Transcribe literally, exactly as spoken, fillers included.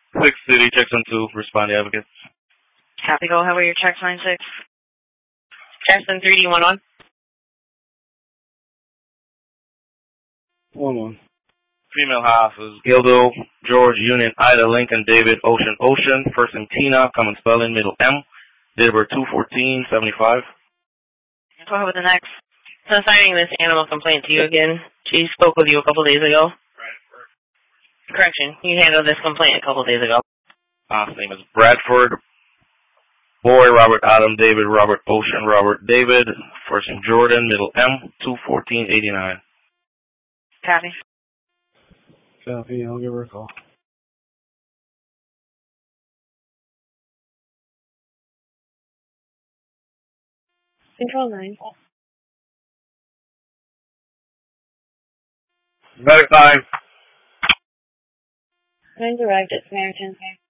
Six City, Jackson two, respond to advocates. Copy, go ahead with your check sign six. Jackson three, D one one. One one. Female half is Gildo, George, Union, Ida, Lincoln, David, Ocean, Ocean. First name Tina, common spelling, middle M. Date of birth two fourteen seventy-five. Go ahead with the next. So assigning this animal complaint to you again. She spoke with you a couple days ago. Correction, you handled this complaint a couple days ago. Last name is Bradford. Boy, Robert, Adam, David, Robert, Ocean, Robert, David. First name Jordan, middle M, two fourteen eighty-nine. Copy. Copy, I'll give her a call. Control nine. Medic time. Nine arrived at Samaritan.